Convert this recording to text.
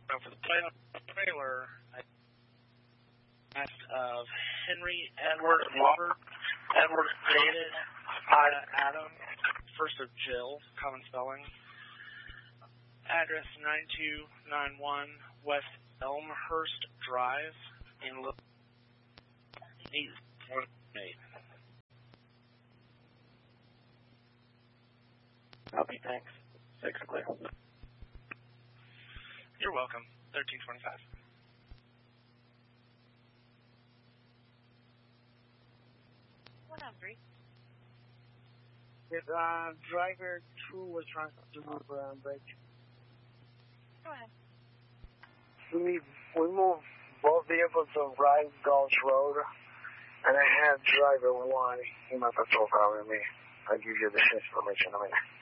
For the trailer, I asked of Henry Edward Robert Edward David Adam, first of Jill, common spelling. Address 9291 West Elmhurst Drive in 818. Copy, thanks. 6 clear. You're welcome. 1325. What up, Bree? If driver 2 was trying to move around bridge. Go ahead. We moved both vehicles to Rice Gulch Road, and I had driver 1 in my patrol car with me. I'll give you this information in a minute.